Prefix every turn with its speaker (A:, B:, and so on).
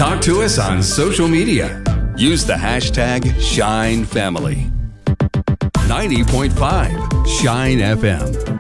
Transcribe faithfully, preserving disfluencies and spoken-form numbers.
A: talk to us on social media. Use the hashtag Shine Family. ninety point five Shine F M.